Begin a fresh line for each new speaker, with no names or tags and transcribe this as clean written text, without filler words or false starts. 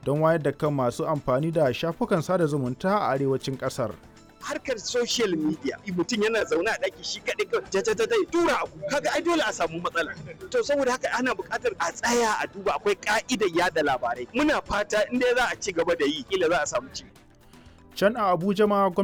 don wayar da kan masu amfani da shafukan sada zumunta a arewacin ƙasar.
Harkar social media mutum yana zaune a ɗaki shi kaɗai ya tura abu kaga ai dole a samu matsala. To saboda haka ana buƙatar a tsaya a duba akwai ƙa'idar yada labarai. Muna fata in dai za a ci gaba da yi kila za a samu ci.
Can a Abuja ma